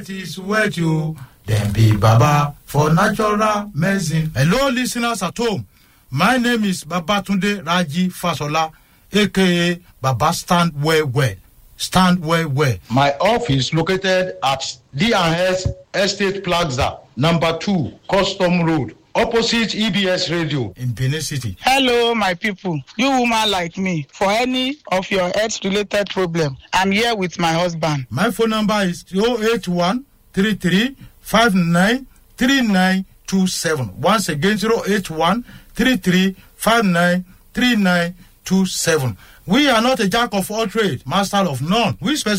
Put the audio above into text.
is wet you. Then be Baba for natural medicine. Hello, listeners at home. My name is Babatunde Raji Fasola, aka Baba Stand Well. Stand well. My office located at D&S Estate Plaza, number 2, Custom Road, opposite EBS Radio in Benin City. Hello, my people. You woman like me, for any of your health-related problem, I'm here with my husband. My phone number is 081 33 59 3927. Once again, 081 33 59 3927. We are not a jack of all trades, master of none. We specialize